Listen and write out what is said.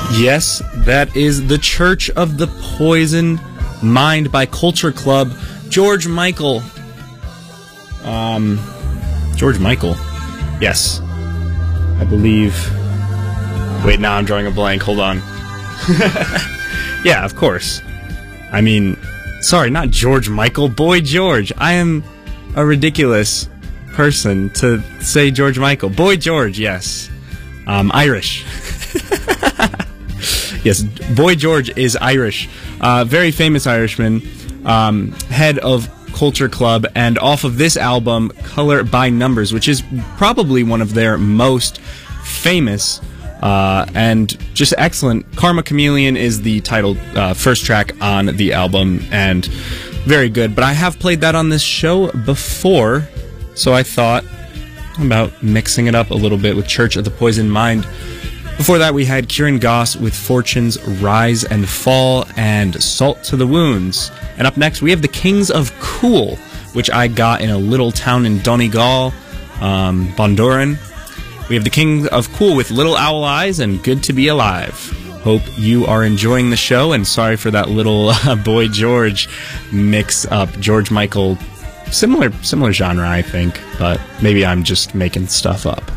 Yes, that is The Church of the Poisoned Mind by Culture Club. George Michael. George Michael. Yes. I believe... Wait, now I'm drawing a blank. Hold on. Yeah, of course. I mean, sorry, not George Michael. Boy George. I am a ridiculous person to say George Michael. Boy George, yes. Irish. Yes, Boy George is Irish. Very famous Irishman. Head of Culture Club, and off of this album, Color by Numbers, which is probably one of their most famous and just excellent. Karma Chameleon is the title first track on the album, and very good. But I have played that on this show before, so I thought about mixing it up a little bit with Church of the Poisoned Mind. Before that, we had Kieran Goss with Fortune's Rise and Fall and Salt to the Wounds. And up next, we have the Kings of Cool, which I got in a little town in Donegal, Bondoran. We have the Kings of Cool with Little Owl Eyes and Good to Be Alive. Hope you are enjoying the show, and sorry for that little Boy George mix-up. George Michael, similar genre, I think, but maybe I'm just making stuff up.